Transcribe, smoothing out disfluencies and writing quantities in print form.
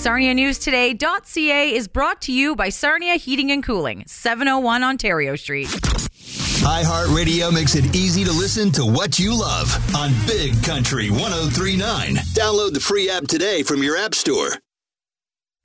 SarniaNewsToday.ca is brought to you by Sarnia Heating and Cooling, 701 Ontario Street. iHeartRadio makes it easy to listen to what you love on Big Country 103.9. Download the free app today from your app store.